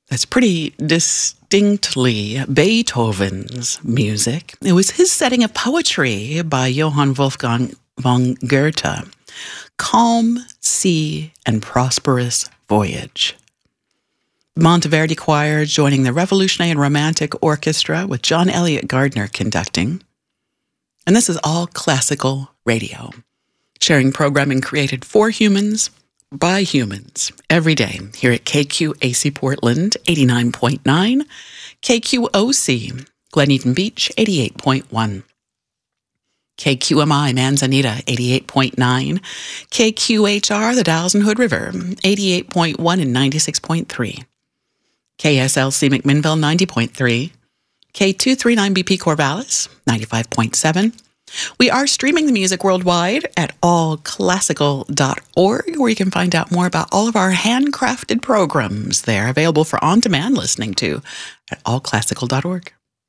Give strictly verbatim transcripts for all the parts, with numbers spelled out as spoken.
That's pretty distinctly Beethoven's music. It was his setting of poetry by Johann Wolfgang von Goethe, Calm Sea and Prosperous Voyage. Monteverdi Choir joining the Revolutionary and Romantic Orchestra with John Elliott Gardner conducting. And this is All Classical Radio, sharing programming created for humans, by humans, every day here at K Q A C Portland, eighty-nine point nine, K Q O C, Glen Eden Beach, eighty-eight point one, K Q M I Manzanita, eighty-eight point nine, K Q H R, the Dalles and Hood River, eighty-eight point one and ninety-six point three, K S L C McMinnville, ninety point three, K two thirty-nine B P Corvallis, ninety-five point seven. We are streaming the music worldwide at all classical dot org, where you can find out more about all of our handcrafted programs there, available for on-demand listening to at all classical dot org.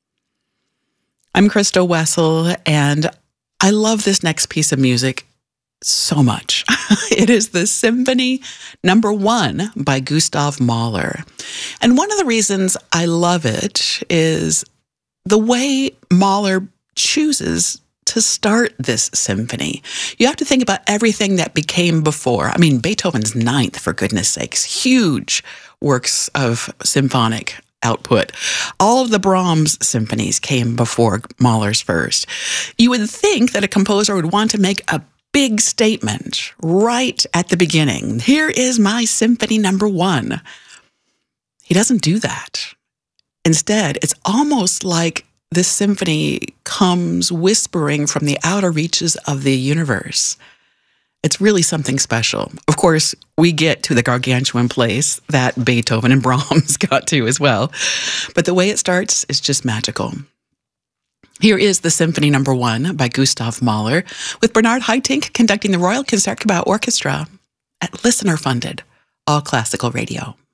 I'm Krista Wessel, and I love this next piece of music so much. It is the Symphony Number One by Gustav Mahler. And one of the reasons I love it is the way Mahler chooses to start this symphony. You have to think about everything that became before. I mean, Beethoven's Ninth, for goodness sakes, huge works of symphonic output. All of the Brahms symphonies came before Mahler's first. You would think that a composer would want to make a big statement right at the beginning. Here is my Symphony Number One. He doesn't do that. Instead, it's almost like this symphony comes whispering from the outer reaches of the universe. It's really something special. Of course, we get to the gargantuan place that Beethoven and Brahms got to as well. But the way it starts is just magical. Here is the Symphony Number One by Gustav Mahler, with Bernard Haitink conducting the Royal Concertgebouw Orchestra at listener-funded All Classical Radio.